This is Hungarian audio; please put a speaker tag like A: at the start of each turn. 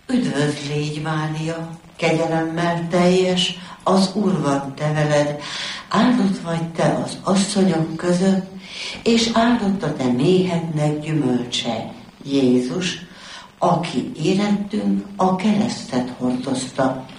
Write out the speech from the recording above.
A: Üdvözl légy, Mária, kegyelemmel teljes, az Úr van te veled, áldott vagy te az asszonyok között, és áldott a te méhednek gyümölcse, Jézus, aki érettünk a keresztet hordozta.